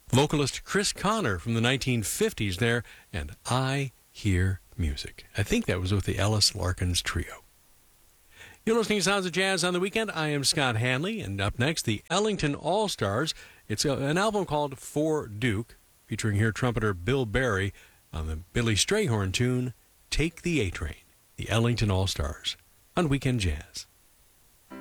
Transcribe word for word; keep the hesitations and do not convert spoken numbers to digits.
Vocalist Chris Connor from the nineteen fifties there, and I Hear Music. I think that was with the Ellis Larkins Trio. You're listening to Sounds of Jazz on the Weekend. I am Scott Hanley, and up next, the Ellington All-Stars. It's a, an album called For Duke, featuring here trumpeter Bill Berry on the Billy Strayhorn tune, Take the A-Train, the Ellington All-Stars, on Weekend Jazz.